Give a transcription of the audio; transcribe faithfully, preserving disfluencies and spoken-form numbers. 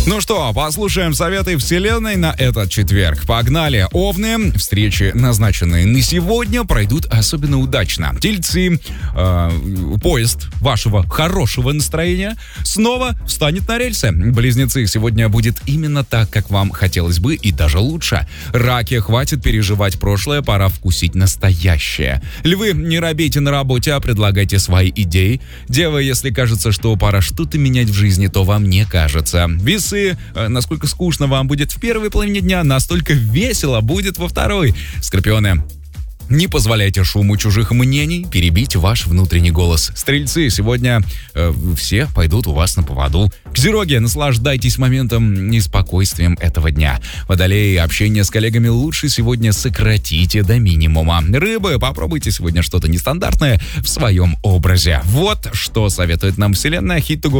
Ну что, послушаем советы Вселенной на этот четверг. Погнали! Овны, встречи, назначенные на сегодня, пройдут особенно удачно. Тельцы, э, поезд вашего хорошего настроения снова встанет на рельсы. Близнецы, сегодня будет именно так, как вам хотелось бы, и даже лучше. Раки, хватит переживать прошлое, пора вкусить настоящее. Львы, не робейте на работе, а предлагайте свои идеи. Девы, если кажется, что пора что-то менять в жизни, то вам не кажется. Весы, насколько скучно вам будет в первой половине дня, настолько весело будет во второй. Скорпионы, не позволяйте шуму чужих мнений перебить ваш внутренний голос. Стрельцы, сегодня э, все пойдут у вас на поводу. Козероги, наслаждайтесь моментом и спокойствием этого дня. Водолеи, общение с коллегами лучше сегодня сократите до минимума. Рыбы, попробуйте сегодня что-то нестандартное в своем образе. Вот что советует нам Вселенная. Хит